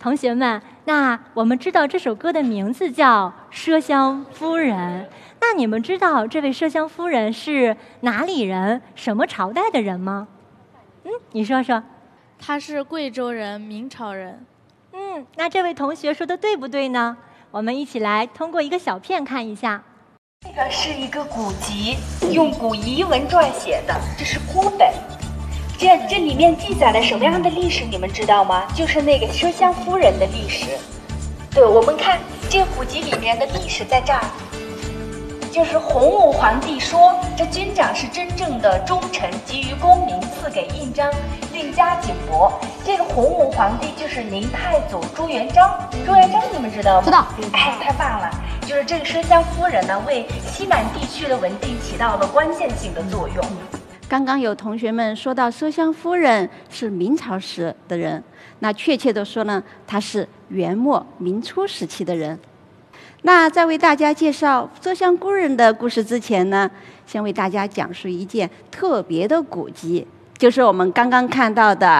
同学们，那我们知道这首歌的名字叫《麝香夫人》。那你们知道这位麝香夫人是哪里人、什么朝代的人吗？你说说。 她是贵州人，明朝人。 那这位同学说的对不对呢？我们一起来通过一个小片看一下。 这个是一个古籍，用古彝文撰写的，这是孤本。这里面记载了什么样的历史？你们知道吗？就是那个麝香夫人的历史。对，我们看这个古籍里面的历史在这儿，就是洪武皇帝说，这军长是真正的忠臣，给予功名，赐给印章，令加景伯。这个洪武皇帝就是明太祖朱元璋。朱元璋你们知道吗？ 知道。 哎，太棒了！就是这个麝香夫人呢，为西南地区的稳定起到了关键性的作用。 刚刚有同学们说到麝香夫人是明朝时的人，那确切的说呢，她是元末明初时期的人。那在为大家介绍麝香夫人的故事之前呢，先为大家讲述一件特别的古籍，就是我们刚刚看到的